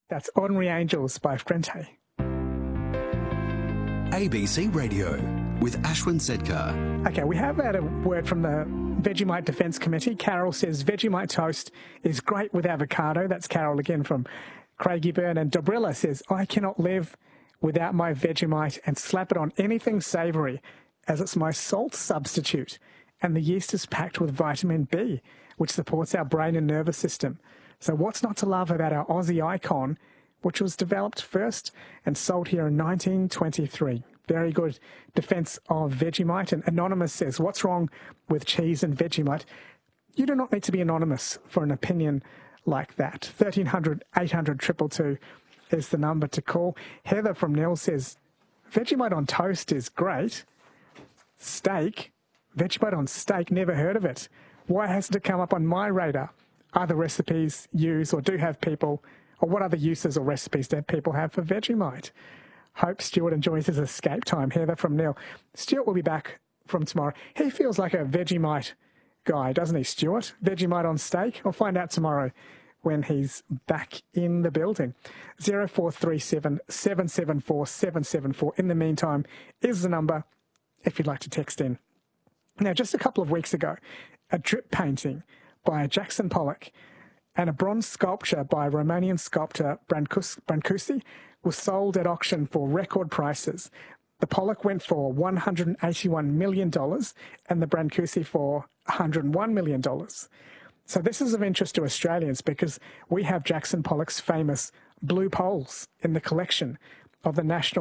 That's Ordinary Angels by Frente. ABC Radio with Ashwin Sedkar. Okay, we have had a word from the Vegemite Defence Committee. Carol says Vegemite toast is great with avocado. That's Carol again from Craigieburn. And Dobrilla says, I cannot live without my Vegemite and slap it on anything savoury as it's my salt substitute. And the yeast is packed with vitamin B, which supports our brain and nervous system. So what's not to love about our Aussie icon, which was developed first and sold here in 1923? Very good defence of Vegemite. And Anonymous says, what's wrong with cheese and Vegemite? You do not need to be anonymous for an opinion like that. 1300 800 222 is the number to call. Heather from Nell says, Vegemite on toast is great. Steak? Vegemite on steak, never heard of it. Why hasn't it come up on my radar? Other recipes use or do have people, or what other uses or recipes do people have for Vegemite? Hope Stuart enjoys his escape time. Heather from Neil. Stuart will be back from tomorrow. He feels like a Vegemite guy, doesn't he, Stuart? Vegemite on steak? We'll find out tomorrow when he's back in the building. 0437 774 774. In the meantime, is the number if you'd like to text in. Now, just a couple of weeks ago, a drip painting by Jackson Pollock and a bronze sculpture by Romanian sculptor Brancusi was sold at auction for record prices. The Pollock went for $181 million and the Brancusi for $101 million. So this is of interest to Australians because we have Jackson Pollock's famous blue poles in the collection of the National